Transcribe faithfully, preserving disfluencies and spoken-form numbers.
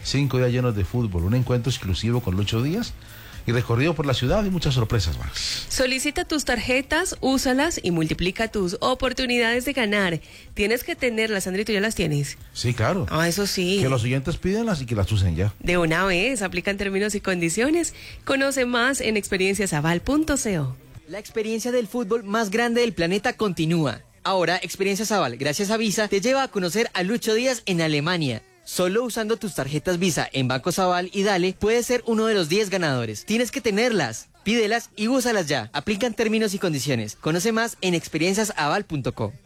Cinco días llenos de fútbol, un encuentro exclusivo con Lucho Díaz y recorrido por la ciudad y muchas sorpresas más. Solicita tus tarjetas, úsalas y multiplica tus oportunidades de ganar. Tienes que tenerlas, Sandrito, ¿ya las tienes? Sí, claro. Ah, eso sí. Que los oyentes pídenlas y que las usen ya. De una vez, aplican términos y condiciones. Conoce más en experiencias aval punto co. La experiencia del fútbol más grande del planeta continúa. Ahora, Experiencias Aval, gracias a Visa, te lleva a conocer a Lucho Díaz en Alemania. Solo usando tus tarjetas Visa en Bancos Aval y Dale, puedes ser uno de los diez ganadores. Tienes que tenerlas, pídelas y úsalas ya. Aplican términos y condiciones. Conoce más en experiencias aval punto co.